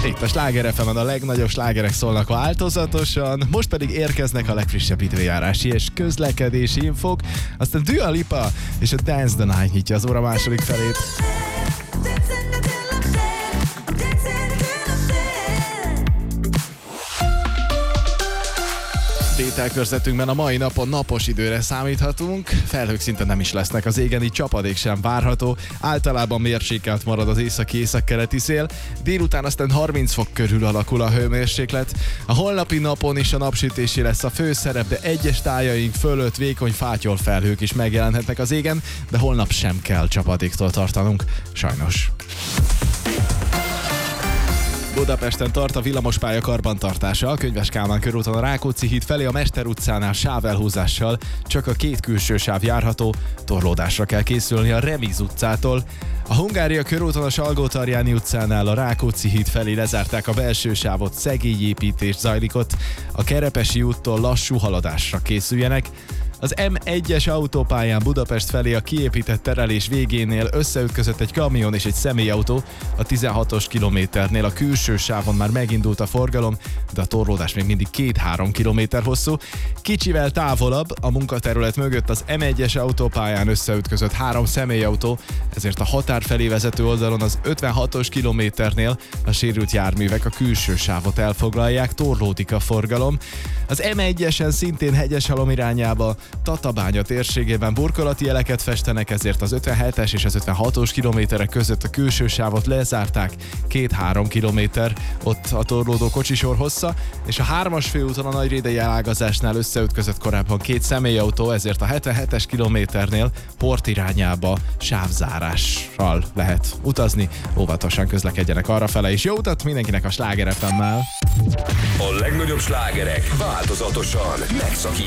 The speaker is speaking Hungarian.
Itt a Sláger FM-en a legnagyobb slágerek szólnak változatosan, most pedig érkeznek a legfrissebb időjárási és közlekedési infók, aztán Dua Lipa és a Dance the Night nyitja az óra második felét. Tételkörzetünkben a mai napon napos időre számíthatunk, felhők szinte nem is lesznek az égen, így csapadék sem várható, általában mérsékelt marad az északi-északkeleti szél, délután aztán 30 fok körül alakul a hőmérséklet. A holnapi napon is a napsütési lesz a főszerep, de egyes tájaink fölött vékony fátyol felhők is megjelenhetnek az égen, de holnap sem kell csapadéktól tartanunk, sajnos. Budapesten tart a villamospálya karbantartása, a Könyves Kálmán körúton a Rákóczi híd felé a Mester utcánál sávelhúzással, csak a két külső sáv járható, torlódásra kell készülni a Remiz utcától. A Hungária körúton a Salgótarjáni utcánál a Rákóczi híd felé lezárták a belső sávot, szegélyépítés zajlik ott, a Kerepesi úttól lassú haladásra készüljenek. Az M1-es autópályán Budapest felé a kiépített terelés végénél összeütközött egy kamion és egy személyautó. A 16-os kilométernél a külső sávon már megindult a forgalom, de a torlódás még mindig 2-3 kilométer hosszú. Kicsivel távolabb, a munkaterület mögött az M1-es autópályán összeütközött 3 személyautó, ezért a határ felé vezető oldalon az 56-os kilométernél a sérült járművek a külső sávot elfoglalják, torlódik a forgalom. Az M1-esen szintén Hegyeshalom irányába Tatabánya térségében burkolati jeleket festenek, ezért az 57-es és az 56-os kilométerek között a külső sávot lezárták, 2-3 kilométer ott a torlódó kocsisor hossza, és a 3-as főúton a nagyrédei elágazásnál összeütközött korábban 2 személyautó, ezért a 77-es kilométernél Port irányába sávzárással lehet utazni, óvatosan közlekedjenek arrafele, és jó utat mindenkinek a Sláger FM-mel! A legnagyobb slágerek változatosan megszakítottak.